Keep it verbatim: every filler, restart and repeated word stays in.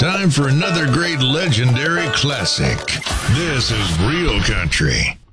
time for another great legendary classic. This is Real Country.